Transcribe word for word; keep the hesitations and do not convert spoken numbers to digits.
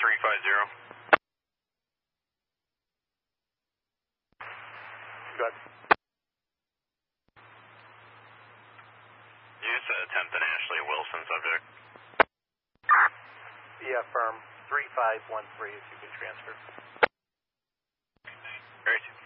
three five zero. Good. Use uh, Tempton Ashley Wilson subject. Yeah, firm. three five one three if you can transfer. Great.